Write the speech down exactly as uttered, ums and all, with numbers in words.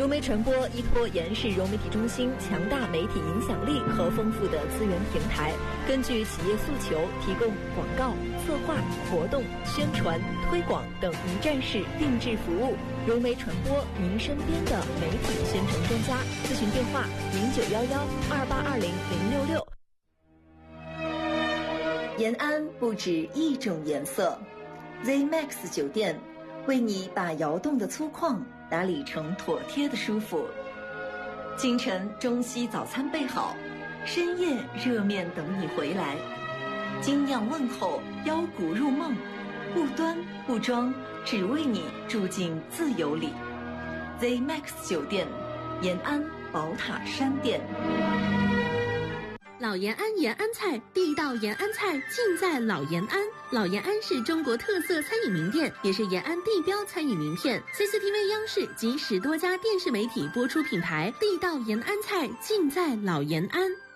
融媒传播依托延世融媒体中心强大媒体影响力和丰富的资源平台，根据企业诉求提供广告、策划、活动、宣传、推广等一站式定制服务。融媒传播，您身边的媒体宣传专家。咨询电话：零九幺幺二八二零零六六。延安不止一种颜色 ，Z Max 酒店为你把窑洞的粗犷打理成妥帖的舒服。清晨中西早餐备好，深夜热面等你回来。精酿问候，腰鼓入梦，不端不装，只为你住进自由里。Z Max 酒店，延安宝塔山店。 老延安延安菜，地道延安菜尽在老延安。老延安是中国特色餐饮名店，也是延安地标餐饮名片。C C T V 央视及十多家电视媒体播出品牌，地道延安菜尽在老延安。